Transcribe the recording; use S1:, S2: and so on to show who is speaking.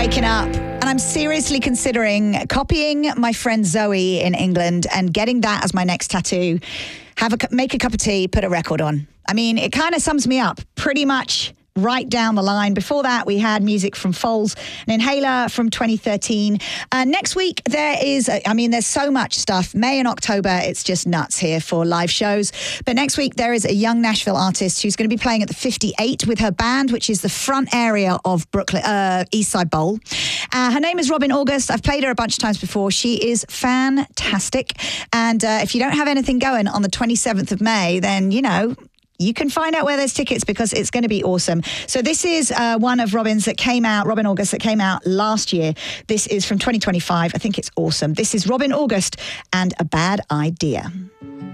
S1: waking up and I'm seriously considering copying my friend Zoe in England and getting that as my next tattoo. Make a cup of tea, put a record on. I mean, it kind of sums me up pretty much right down the line. Before that, we had music from Foals and Inhaler from 2013. Next week, there's so much stuff. May and October, it's just nuts here for live shows. But next week, there is a young Nashville artist who's going to be playing at the 58 with her band, which is the front area of Brooklyn, Eastside Bowl. Her name is Robin August. I've played her a bunch of times before. She is fantastic. And if you don't have anything going on the 27th of May, then, you can find out where there's tickets because it's going to be awesome. So this is one of Robin August, that came out last year. This is from 2025. I think it's awesome. This is Robin August and A Bad Idea.